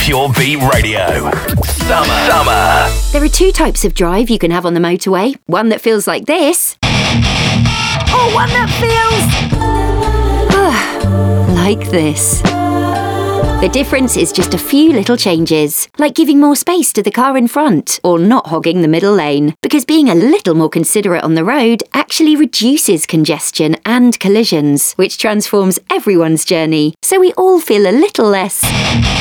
Pure Beat Radio. Summer. There are two types of drive you can have on the motorway. One that feels like this. Or one that feels... like this. The difference is just a few little changes, like giving more space to the car in front, or not hogging the middle lane, because being a little more considerate on the road actually reduces congestion and collisions, which transforms everyone's journey, so we all feel a little less...